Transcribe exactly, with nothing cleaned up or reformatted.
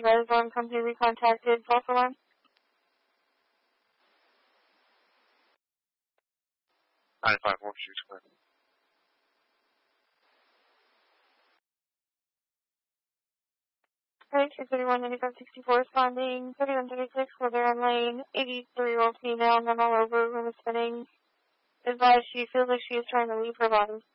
advised alarm company we contacted. False alarm. nine five one two square. Alright, two thirty-one ninety-five sixty-four responding. thirty-one thirty-six, weather on lane. eighty-three-year-old female, none all over, room is spinning. Advised she feels like she is trying to leave her body.